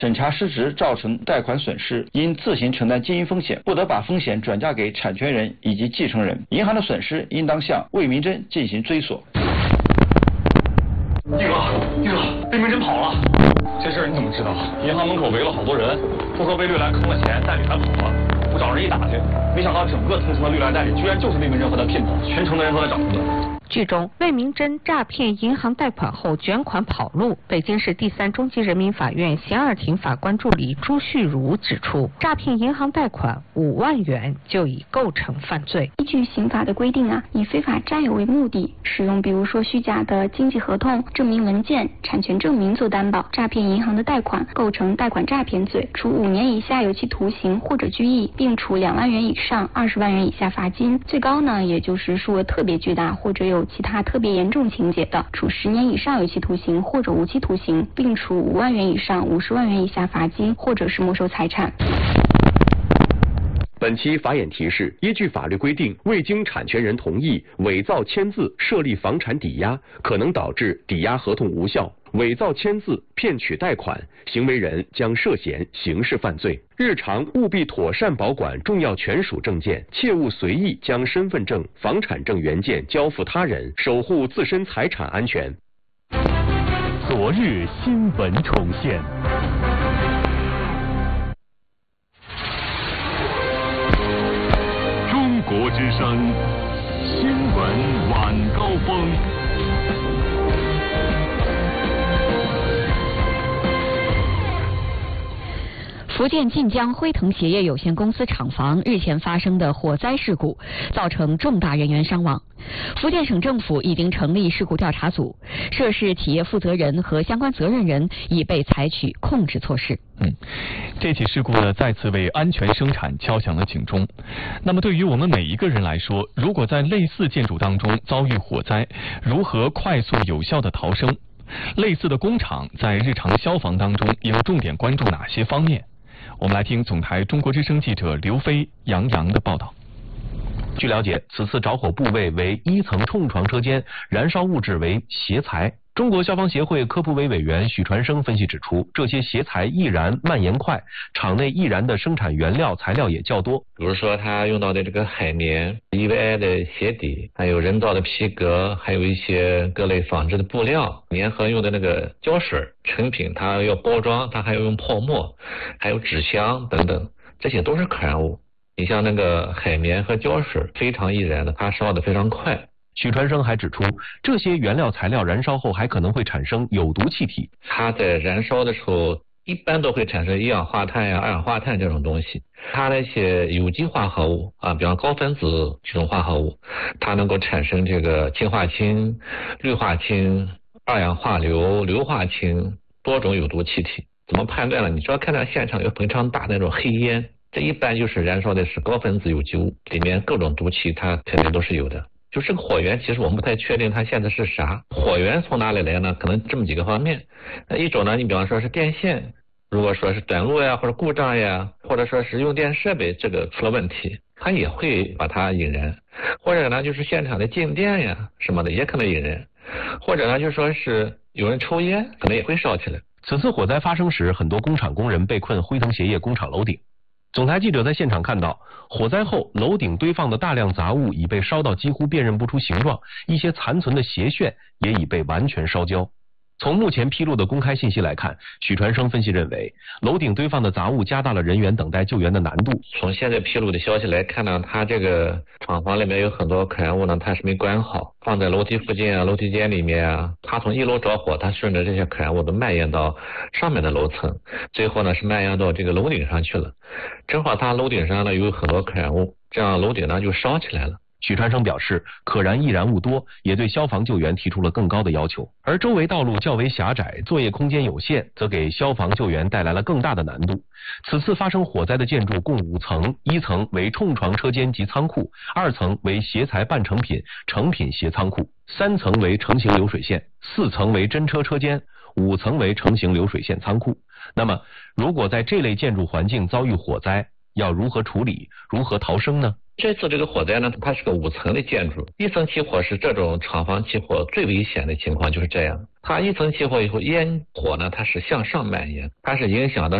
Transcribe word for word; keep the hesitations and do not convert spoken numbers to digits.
审查失职造成贷款损失，应自行承担经营风险，不得把风险转嫁给产权人以及继承人。银行的损失应当向魏明珍进行追索。 玉哥，玉哥，魏明珍跑了。这事儿你怎么知道？银行门口围了好多人，都说被绿来坑了钱，代理还跑了。我找人一打听，没想到整个同城的绿来代理居然就是魏明珍和他骗跑，全城的人都在找他们。 剧中，魏明珍诈骗银行贷款后卷款跑路。北京市第三中级人民法院咸二庭法官助理朱旭儒指出，诈骗银行贷款五万元就已构成犯罪。 依据刑法的规定啊，以非法占有为目的，使用比如说虚假的经济合同、证明文件、产权证明做担保，诈骗银行的贷款，构成贷款诈骗罪，处五年以下有期徒刑或者拘役，并处两万元以上二十万元以下罚金。最高呢，也就是数额特别巨大或者有其他特别严重情节的，处十年以上有期徒刑或者无期徒刑，并处五万元以上五十万元以下罚金，或者是没收财产。 本期法眼提示：依据法律规定，未经产权人同意伪造签字设立房产抵押，可能导致抵押合同无效。伪造签字骗取贷款，行为人将涉嫌刑事犯罪。日常务必妥善保管重要权属证件，切勿随意将身份证、房产证原件交付他人，守护自身财产安全。 昨日新闻重现。中国之声新闻晚高峰。 福建晋江辉腾鞋业有限公司厂房日前发生的火灾事故，造成重大人员伤亡。福建省政府已经成立事故调查组，涉事企业负责人和相关责任人已被采取控制措施。 嗯，这起事故呢，再次为安全生产敲响了警钟。那么，对于我们每一个人来说，如果在类似建筑当中遭遇火灾，如何快速有效的逃生？类似的工厂在日常消防当中应重点关注哪些方面？我们来听总台中国之声记者刘飞、杨洋的报道。 据了解，此次着火部位为一层冲床车间，燃烧物质为鞋材。中国消防协会科普委委员许传生分析指出，这些鞋材易燃蔓延快，厂内易燃的生产原料材料也较多。 比如说它用到的这个海绵、E V I 的鞋底，还有人造的皮革，还有一些各类纺织的布料，粘合用的那个胶水，成品它要包装，它还要用泡沫，还有纸箱等等，这些都是可燃物。你像那个海绵和胶水非常易燃的，它烧得非常快。 许传生还指出，这些原料材料燃烧后还可能会产生有毒气体。 它在燃烧的时候一般都会产生一氧化碳呀、二氧化碳这种东西。它那些有机化合物啊，比方高分子这种化合物，它能够产生这个氢化氢、氯化氢、二氧化硫、硫化氢多种有毒气体。怎么判断呢？你只要看到现场有非常大的那种黑烟，这一般就是燃烧的是高分子有机物，里面各种毒气它肯定都是有的。就这个火源，其实我们不太确定它现在是啥。火源从哪里来呢？可能这么几个方面。一种呢，你比方说是电线，如果说是短路呀，或者故障呀，或者说是用电设备这个出了问题，它也会把它引燃。或者呢，就是现场的静电呀什么的也可能引燃。或者呢，就说是有人抽烟，可能也会烧起来。 此次火灾发生时，很多工厂工人被困辉腾鞋业工厂楼顶。总台记者在现场看到，火灾后楼顶堆放的大量杂物已被烧到几乎辨认不出形状，一些残存的鞋楦也已被完全烧焦。从目前披露的公开信息来看，许传生分析认为，楼顶堆放的杂物加大了人员等待救援的难度。 从现在披露的消息来看呢，它这个厂房里面有很多可燃物呢，它是没关好，放在楼梯附近啊、楼梯间里面啊。它从一楼着火，它顺着这些可燃物都蔓延到上面的楼层，最后呢是蔓延到这个楼顶上去了。正好它楼顶上呢有很多可燃物，这样楼顶呢就烧起来了。 许传生表示，可燃易燃物多，也对消防救援提出了更高的要求。而周围道路较为狭窄，作业空间有限，则给消防救援带来了更大的难度。此次发生火灾的建筑共五层，一层为冲床车间及仓库，二层为鞋材半成品、成品鞋仓库，三层为成型流水线，四层为真车车间，五层为成型流水线仓库。那么，如果在这类建筑环境遭遇火灾，要如何处理，如何逃生呢？ 这次这个火灾呢，它是个五层的建筑，一层起火是这种厂房起火最危险的情况，就是这样。 它一层起火以后，烟火呢它是向上蔓延，它是影响到